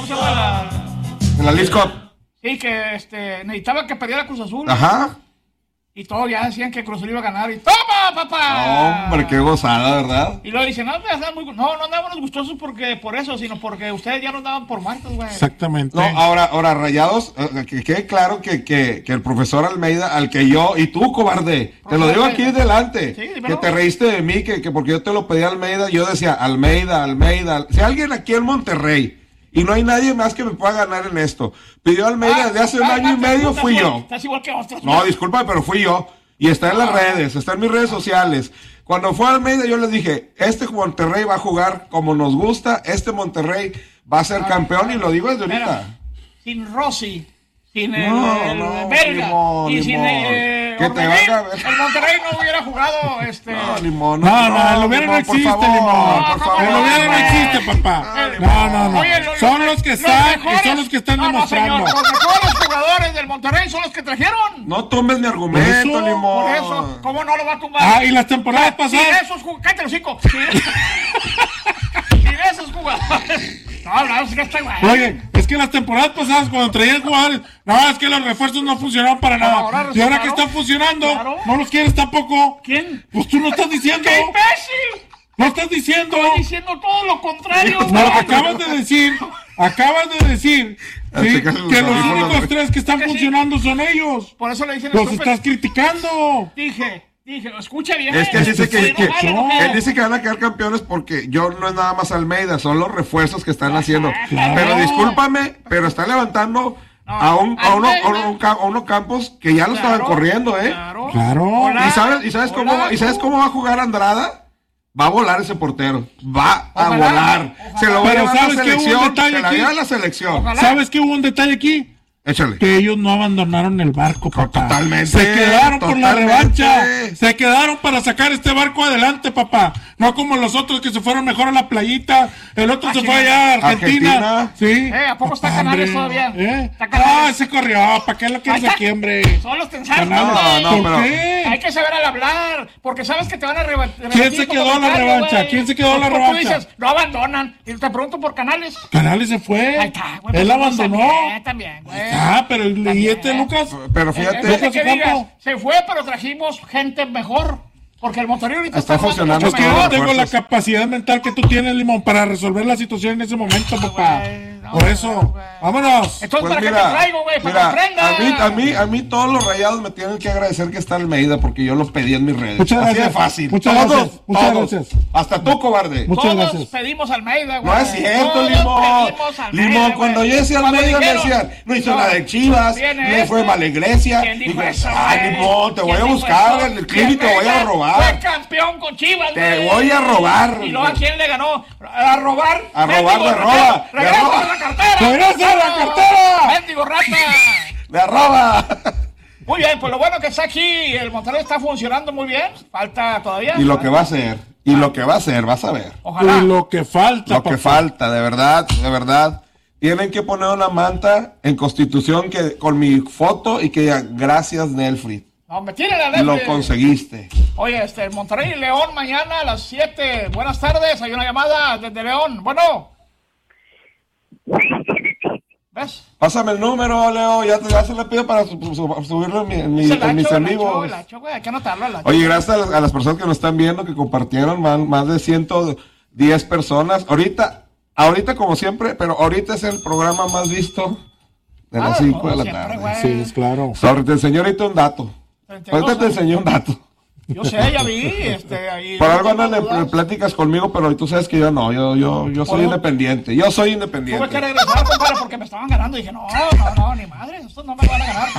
se llama? La League Cup. Sí, que necesitaba que perdiera Cruz Azul. Ajá. Y todos ya decían que Cruz Azul iba a ganar. Y ¡toma, papá! Hombre, qué gozada, ¿verdad? Y luego dicen, no andábamos gustosos por eso, sino porque ustedes ya nos daban por muertos, güey. Exactamente. No, ahora Rayados, que quede claro que el profesor Almeida, al que yo, y tú, cobarde, te lo digo aquí delante, Sí, que te reíste de mí, que porque yo te lo pedí a Almeida, yo decía, Almeida, si alguien aquí en Monterrey, y no hay nadie más que me pueda ganar en esto, pidió a Almeida desde hace un año y medio, fui yo. Estás igual que otros. No, disculpa, pero fui yo. Y está en las redes, está en mis redes sociales. Cuando fue Almeida, yo les dije, Monterrey va a jugar como nos gusta, Monterrey va a ser campeón, y lo digo desde ahorita. Mira, sin Rossi, sin el belga, limón, y sin que te Orbelín, venga a ver. el Monterrey no hubiera jugado No, Limón. No, el Hubiera no existe, por favor, Limón. por favor. El Hubiera no existe, papá. No. Oye, Son los que están mejores- y son los que están no, demostrando. señor, los mejores jugadores del Monterrey son los que trajeron. No tomes mi argumento, Por eso, Limón. Por eso, ¿cómo no lo va a tumbar? Y las temporadas Sin pasadas. esos cállate los cinco. Sin esos jugadores. No, es que está igual. Oye, es que las temporadas pasadas cuando traían jugadores, no, es que los refuerzos no funcionaron para nada. Ahora Y ahora resultaron. que están funcionando, Claro. no los quieres tampoco. ¿Quién? Pues tú no estás diciendo. ¡Qué imbécil! No estás diciendo. Estoy diciendo todo lo contrario. No, acabas de decir, ¿sí? Que los únicos tres que están Que sí. funcionando son ellos. Por eso le dicen Los estúpido. estás criticando. Dije, escucha bien. Es que él dice que, No, él dice que van a quedar campeones porque yo no es nada más Almeida, son los refuerzos que están haciendo. Claro. Pero discúlpame, pero están levantando a uno Campos que ya lo estaban corriendo, ¿eh? Claro. Hola. ¿Y sabes cómo va a jugar Andrada? Va a volar ese portero. Va a Ojalá, volar. ojalá. Se lo va a Pero llevar a ¿sabes la qué? Hubo un selección. detalle Se la aquí. lleva a la selección. Ojalá. ¿Sabes que hubo un detalle aquí? Échale. Que ellos no abandonaron el barco, papá. Totalmente, Se quedaron por la totalmente. revancha. Se quedaron para sacar este barco adelante, papá. No como los otros que se fueron mejor a la playita. El otro se fue allá a Argentina. Sí. ¿A poco está Canales todavía? Está No, Canales. ese corrió. ¿Para qué lo quieres Ahí está. aquí, hombre? Son los tensados. Canales. No, ¿Por pero- qué? Hay que saber al hablar, porque sabes que te van a rebatir. ¿Quién se quedó a la revancha? ¿Quién se quedó a la revancha? Tú dices, no abandonan. Y te pregunto por Canales. Canales se fue. Ahí está, güey. Él pues, abandonó. También, güey. Pero ¿y este Lucas? Pero En fíjate, vez de que Lucas digas, Ocampo. se fue, pero trajimos gente mejor. Porque el Monterrey ahorita Está jugando funcionando mucho Es que yo todo. no mejor. tengo la fuerzas. capacidad mental que tú tienes, Limón, para resolver la situación en ese momento, papá. no, Por eso, güey. vámonos. Entonces, pues ¿para qué te traigo, güey? Para que aprendas. a mí todos los Rayados me tienen que agradecer que está Almeida porque yo lo pedí en mis redes. Muchas Así de gracias. fácil. Muchas Todos, gracias. Muchas todos. gracias. Hasta tú, cobarde. Muchas Todos gracias. pedimos a Almeida, güey. No es cierto, Todos Limón. pedimos a Almeida, Limón, güey. cuando yo decía Cuando Almeida me dijeron, decían, no hizo nada de Chivas, viene no fue este. mal Iglesia. ¿Quién dijo Dije, eso, ay, güey? Limón, te voy ¿Quién a dijo buscar eso? en el club y te voy a Fue robar. campeón con Chivas, Te güey. voy a robar. ¿Y luego a quién le ganó? A robar. A robar de Mendigo roba, ratero. de ¡Regresa roba. a la cartera! ¡Regresa a la cartera! ¡Mendigo rata! Me arroba. Muy bien, pues lo bueno que está aquí, el Monterrey está funcionando muy bien. Falta todavía. Y lo que va a hacer, vas a ver. Ojalá. Y lo que falta, Lo que papá. falta, de verdad. Tienen que poner una manta en Constitución que con mi foto y que diga, gracias, Nelfrid. No, me tiene la Lo leche. conseguiste. Oye, el Monterrey y León mañana a las 7. Buenas tardes, hay una llamada desde León. Bueno. ¿Ves? Pásame el número, Leo, ya se le pido para subirlo en mis en vivo. El hacho, güey, hay que anotarlo. El hacho. Oye, gracias a las personas que nos están viendo, que compartieron, más de 110 personas. Ahorita como siempre, pero ahorita es el programa más visto de las 5 de la siempre, tarde. güey. Sí, es claro. Sorry, te enseño ahorita un dato. Ahorita te enseñé un dato. Yo sé, ya vi. Ahí, Por algo no andan tengo en dudas. pláticas conmigo, pero tú sabes que yo no, yo soy independiente. Yo soy Tuve que independiente. regresar, compadre, porque me estaban ganando. Y dije, no, ni madre, estos no me van a ganar.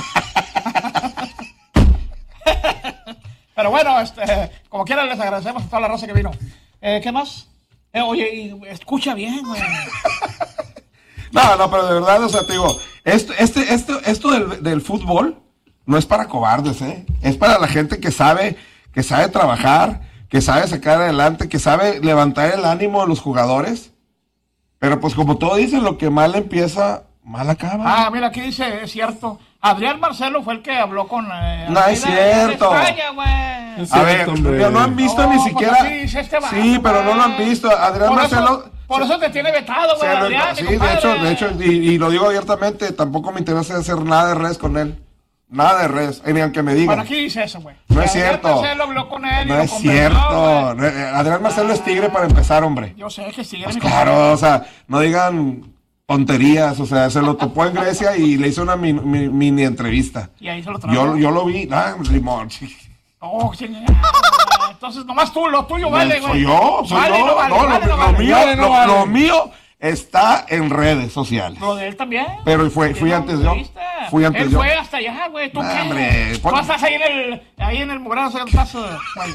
Pero bueno, como quiera, les agradecemos a toda la raza que vino. ¿Qué más? Oye, y escucha bien, güey. No, pero de verdad, o sea, te digo, esto del fútbol no es para cobardes, ¿eh? Es para la gente que sabe trabajar, que sabe sacar adelante, que sabe levantar el ánimo de los jugadores. Pero pues como todo dicen, lo que mal empieza, mal acaba. Mira, aquí dice, es cierto. Adrián Marcelo fue el que habló con... No es cierto. España, güey. Es A ver, cierto, hombre. no han visto No, ni pues siquiera. así dice este vato, Sí, pero no lo han güey. visto. Adrián Por Marcelo Por eso te tiene vetado, güey. Adrián, sí, de hecho, y lo digo abiertamente, tampoco me interesa hacer nada de redes con él. Nada de redes, ni aunque me digan. Bueno, aquí dice eso, güey. No es cierto. Adrián Marcelo habló con él. No es cierto. Adrián Marcelo es tigre para empezar, hombre. Yo sé que es tigre. Pues claro, o sea, no digan tonterías, o sea, se lo topó en Grecia y le hizo una mini entrevista. Y ahí se lo trajo. Yo lo vi, limón. Oh, entonces nomás tú, lo tuyo vale, güey. Soy yo. Lo mío está en redes sociales. Lo de él también. Pero fui antes yo. Él fue hasta allá, güey. ¿Tú qué? Hombre, tú estás ahí en el Mugrano, estás, güey.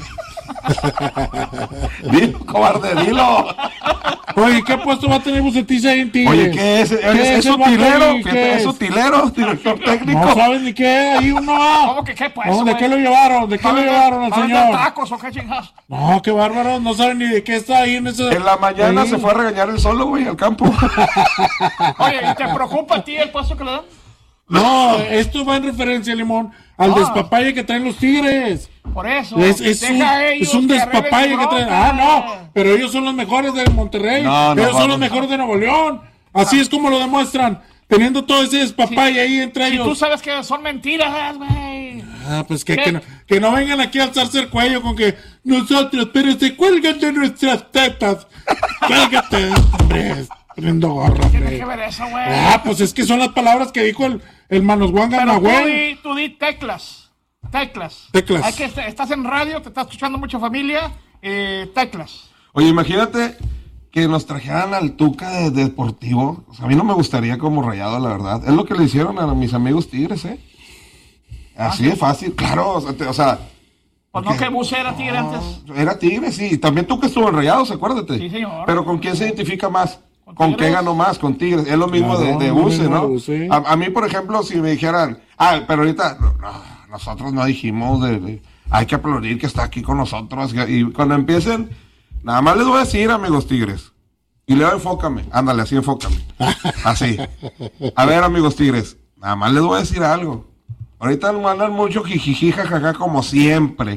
Dilo, cobarde, dilo. Oye, ¿qué puesto va a tener Bucetich ahí en Tigres? Oye, ¿qué es? ¿Es utilero? ¿Es utilero? ¿Director técnico? No sabes ni qué, ahí uno va. ¿Cómo que qué puesto, ¿De qué lo llevaron? ¿De qué lo llevaron al señor? ¿Tacos o qué chingados? No, qué bárbaro, no saben ni de qué está ahí en ese... En la mañana se fue a regañar el solo, güey, al campo. Oye, ¿y te preocupa a ti el puesto que le dan? No, esto va en referencia, Limón, al despapalle que traen los Tigres. Por eso. Es un despapalle que traen. No, pero ellos son los mejores de Monterrey. Ellos son los mejores de Nuevo León. Así es como lo demuestran, teniendo todo ese despapalle ahí entre ellos. Tú sabes que son mentiras, güey. Pues que no vengan aquí a alzarse el cuello con que nosotros, pero se cuelgan de nuestras tetas. Cuélgate, hombre. Prendo gorra, ¿Qué tiene que ver eso, güey? Pues es que son las palabras que dijo el Manos Guanga Nahuel. Tú di teclas. Teclas. Hay que estás en radio, te está escuchando mucha familia. Teclas. Oye, imagínate que nos trajeran al Tuca de Deportivo. O sea, a mí no me gustaría como Rayado, la verdad. Es lo que le hicieron a mis amigos Tigres, ¿eh? Así de fácil, claro. O sea, pues no que Buse era Tigre antes. Era Tigre, sí. También Tuca estuvo en Rayados, acuérdate. Sí, señor. Pero ¿con quién se identifica más? ¿Con qué ganó más? Con Tigres. Es lo mismo de Buse, ¿no? A mí, por ejemplo, si me dijeran, pero ahorita, nosotros no dijimos hay que aplaudir que está aquí con nosotros. Y cuando empiecen, nada más les voy a decir, amigos Tigres. Y luego enfócame. Ándale, así enfócame. Así. A ver, amigos Tigres, nada más les voy a decir algo. Ahorita nos mandan mucho jijiji, jajaja, como siempre.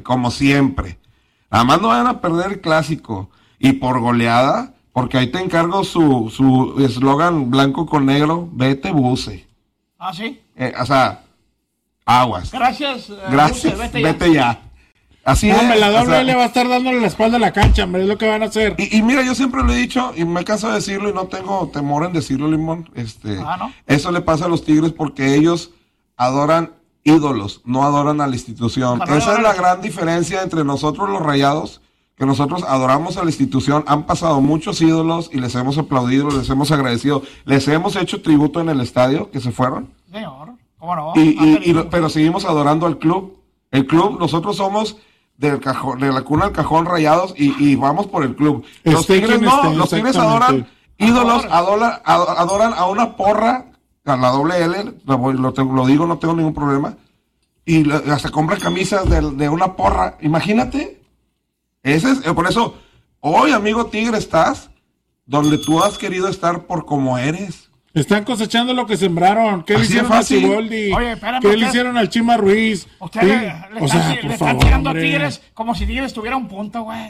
Nada más no vayan a perder el clásico. Y por goleada, porque ahí te encargo su eslogan blanco con negro, vete Buse. ¿Ah, sí? O sea, aguas. Gracias. Buse, vete ya. Así es. La doble le va a estar dándole la espalda a la cancha, hombre, es lo que van a hacer. Y mira, yo siempre lo he dicho, y me canso de decirlo, y no tengo temor en decirlo, Limón. ¿No? Eso le pasa a los Tigres porque ellos adoran ídolos, no adoran a la institución. Esa es la gran diferencia entre nosotros los Rayados, que nosotros adoramos a la institución. Han pasado muchos ídolos y les hemos aplaudido, les hemos agradecido, les hemos hecho tributo en el estadio, que se fueron. Señor, ¿cómo no? Pero seguimos adorando al club. El club, nosotros somos de la cuna al cajón Rayados y vamos por el club. Los Tigres no, los Tigres adoran ídolos, adoran a una porra, a la doble L, lo digo, no tengo ningún problema, y hasta compran camisas de una porra, imagínate. Por eso, hoy, amigo Tigre, estás donde tú has querido estar por como eres. Están cosechando lo que sembraron. ¿Qué le hicieron a Siboldi? ¿Qué le hicieron al Chima Ruiz? Ustedes le están tirando a Tigres como si Tigres tuviera un punto, güey.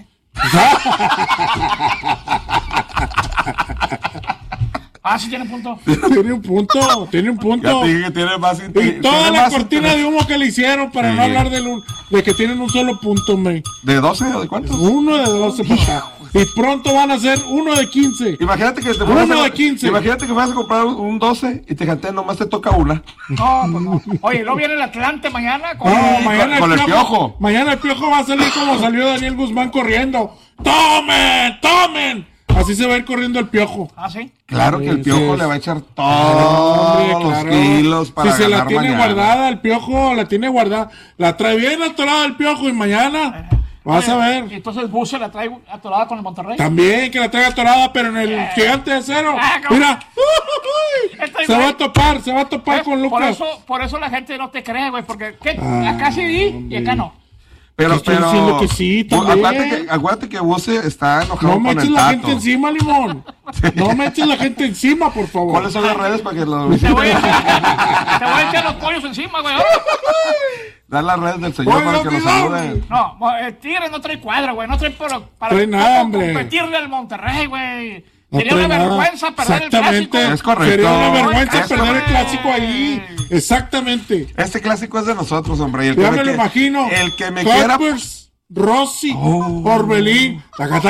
Sí tiene punto. Tiene un punto. Ya dije que tiene más y toda la cortina de humo que le hicieron para no hablar de que tienen un solo punto, hombre. ¿De 12 o de cuántos? Uno de 12, papá. Y pronto van a ser uno de 15. Imagínate que Imagínate que vas a comprar un 12 y te canté, nomás te toca una. No, pues no. Oye, ¿no viene el Atlante mañana? Con el Piojo. Mañana el Piojo va a salir como salió Daniel Guzmán corriendo. ¡Tomen! Así se va a ir corriendo el Piojo. ¿Sí? Claro que el Piojo le va a echar todos los kilos para ganar. Si se la tiene mañana. Guardada, el Piojo la tiene guardada. La trae bien atorada el Piojo y mañana vas a ver. Entonces Buse la trae atorada con el Monterrey. También que la traiga atorada, pero en el Gigante de Acero. Mira. Se va a topar con Lucas. Por eso la gente no te cree, güey, porque acá sí vi y acá no. Pero diciendo que sí, también. Acuérdate que Buse está enojado con el Tato. No me eches la gente encima, Limón. No me eches la gente encima, por favor. ¿Cuáles son las redes para que lo visiten? Te voy a echar los pollos encima, güey. Da las redes del señor para que lo saluden. No, el Tigre no trae cuadra, güey. No trae para nada, hombre. competirle al Monterrey, güey. Sería una vergüenza perder el clásico. Es correcto. Sería una vergüenza perder el clásico ahí. Exactamente. Este clásico es de nosotros, hombre. Y ya me lo imagino. El que me quiera... Rossi, Orbelín,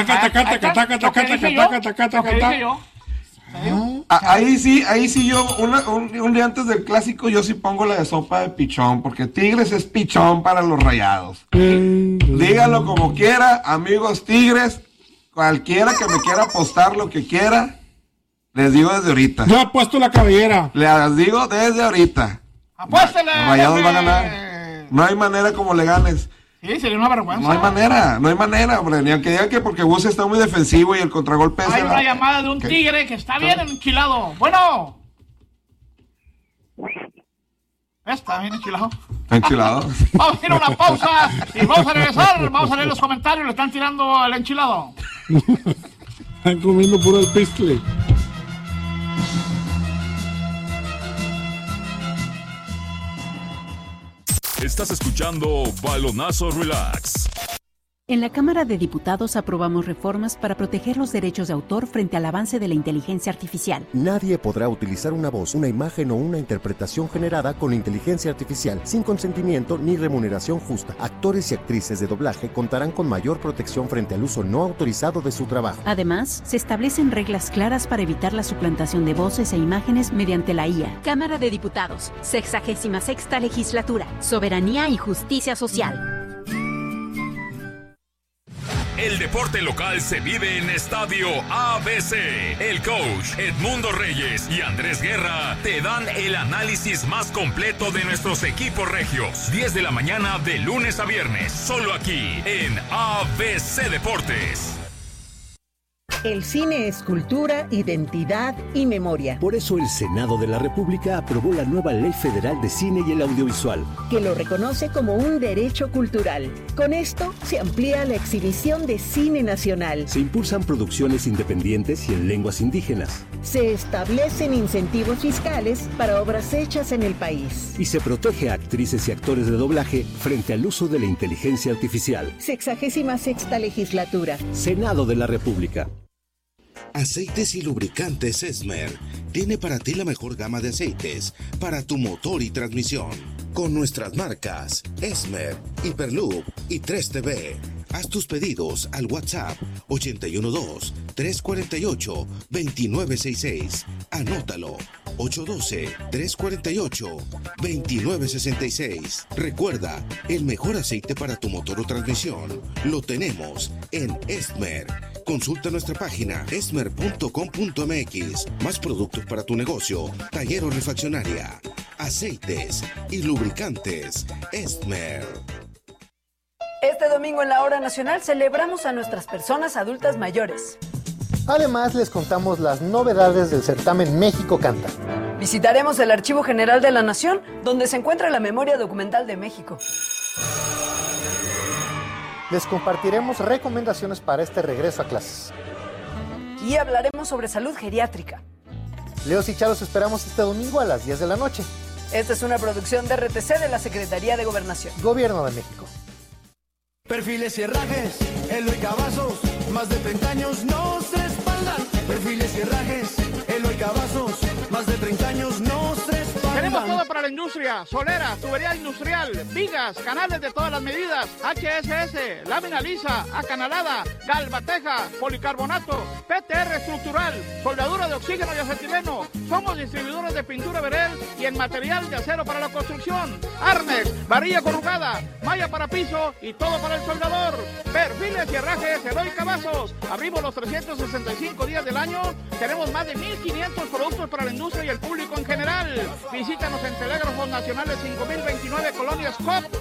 Ahí sí yo, un día antes del clásico, yo sí pongo la de sopa de pichón, porque Tigres es pichón para los Rayados. Díganlo como quiera, amigos Tigres, cualquiera que me quiera apostar lo que quiera, les digo desde ahorita. Yo apuesto la cabellera. Les digo desde ahorita. ¡Apuéstale! Los Rayados van a ganar. No hay manera como le ganes. Sí, sería una vergüenza. No hay manera, hombre. Ni aunque digan que porque Bus está muy defensivo y el contragolpe es... Hay una llamada de un tigre que está bien enchilado. Bueno. Está bien enchilado. Enchilado. Vamos a ir a una pausa y vamos a regresar. Vamos a leer los comentarios. Le están tirando el enchilado. Están comiendo puro el pistle. Estás escuchando Balonazo Relax. En la Cámara de Diputados aprobamos reformas para proteger los derechos de autor frente al avance de la inteligencia artificial. Nadie podrá utilizar una voz, una imagen o una interpretación generada con inteligencia artificial sin consentimiento ni remuneración justa. Actores y actrices de doblaje contarán con mayor protección frente al uso no autorizado de su trabajo. Además, se establecen reglas claras para evitar la suplantación de voces e imágenes mediante la IA. Cámara de Diputados, 66ª Legislatura, Soberanía y Justicia Social. El deporte local se vive en Estadio ABC. El coach Edmundo Reyes y Andrés Guerra te dan el análisis más completo de nuestros equipos regios. 10 de la mañana de lunes a viernes, solo aquí en ABC Deportes. El cine es cultura, identidad y memoria. Por eso el Senado de la República aprobó la nueva Ley Federal de Cine y el Audiovisual, que lo reconoce como un derecho cultural. Con esto se amplía la exhibición de cine nacional. Se impulsan producciones independientes y en lenguas indígenas. Se establecen incentivos fiscales para obras hechas en el país. Y se protege a actrices y actores de doblaje frente al uso de la inteligencia artificial. 66ª Legislatura. Senado de la República. Aceites y lubricantes Esmer tiene para ti la mejor gama de aceites para tu motor y transmisión. Con nuestras marcas Esmer, Hyperloop y 3TV. Haz tus pedidos al WhatsApp 812-348-2966. Anótalo, 812-348-2966. Recuerda, el mejor aceite para tu motor o transmisión lo tenemos en Esmer. Consulta nuestra página esmer.com.mx. Más productos para tu negocio, taller o refaccionaria. Aceites y lubricantes Esmer. Este domingo en la Hora Nacional celebramos a nuestras personas adultas mayores. Además, les contamos las novedades del certamen México Canta. Visitaremos el Archivo General de la Nación, donde se encuentra la memoria documental de México. Les compartiremos recomendaciones para este regreso a clases. Y hablaremos sobre salud geriátrica. Leos y Charos esperamos este domingo a las 10 de la noche. Esta es una producción de RTC de la Secretaría de Gobernación. Gobierno de México. Perfiles y herrajes, Eloy Cavazos, más de 30 años nos respaldan. Perfiles y herrajes, Eloy Cavazos, más de 30 años nos respaldan. Tenemos todo para la industria: solera, tubería industrial, vigas, canales de todas las medidas, HSS, lámina lisa, acanalada, galvateja, policarbonato, PTR estructural, soldadura de oxígeno y acetileno. Somos distribuidores de pintura Verel y en material de acero para la construcción, arnex, varilla corrugada, malla para piso y todo para el soldador. Perfiles y herrajes Eloy Cavazos. Abrimos los 365 días del año. Tenemos más de 1,500 productos para la industria y el público en general. Visítanos en Telégrafos Nacionales 5029, Colonia Scott.